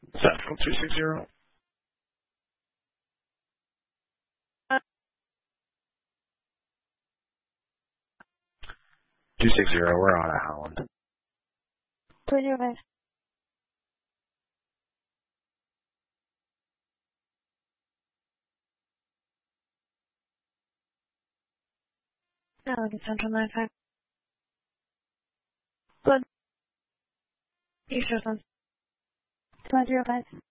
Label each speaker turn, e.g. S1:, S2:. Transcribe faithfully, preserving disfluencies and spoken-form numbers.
S1: Central two six zero. two six zero, we're on at Howland.
S2: two zero five. No, it's Central nine five. Good. You sure, son? two one zero five.